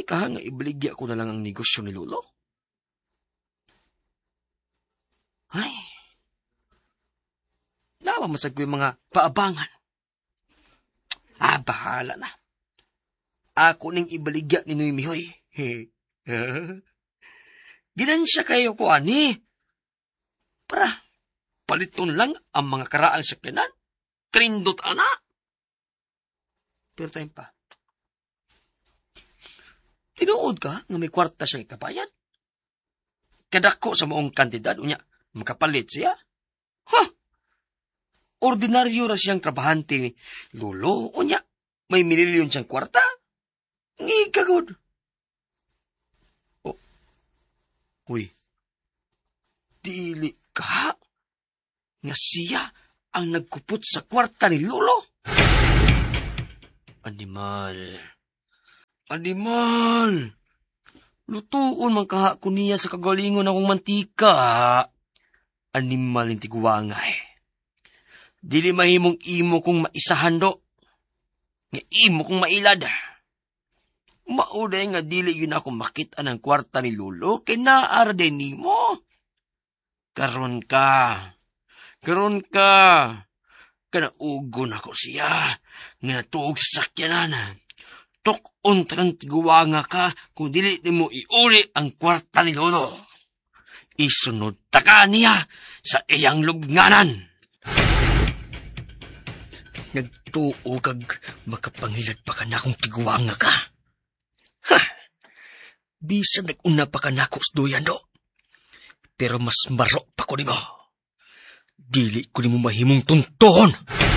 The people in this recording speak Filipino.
ka nga ibaligya ko na lang ang negosyo ni Lolo? Ay, nawa masag ko yung mga paabangan. Bahala na. Ako ning ibaligya ni Noy Mihoy. Ginansya kayo ko, ani. Para, paliton lang ang mga karaan sa kanan. Trindot, ana. Pero tayo pa. Tinuod ka nga may kwarta siyang ikabayan. Kadako sa maong kantidad, unya, makapalit siya. Ordinaryo ra siyang trabahante ni Lolo, unya, may mililyon siyang kwarta. Ngigagod. Uy, dili ka nga siya ang nagkupot sa kwarta ni Lolo. Animal, lutuon man kaha ko niya sa kagalingon akong mantika. Animal yung tiguangay. Dili mahimong imo kong maisahan do. Nga imo kong mailad. Mauday nga dili yun ako makita ng kwarta ni Lolo, kay naara din nimo. Karon ka. Kanaugon ako siya, nga tuog sa sakyanan. Tok-on trang tiguwanga ka, kung dili mo iuli ang kwarta ni Lolo. Isunod ta ka niya sa iyang lubnganan. Nagtuo kag makapangilad pa ka na kung tiguwanga ka. Bisa nag-una pa ka na ako duyan do. Pero mas maro pa ko nimo. Dili ko nimo mahimong tunton.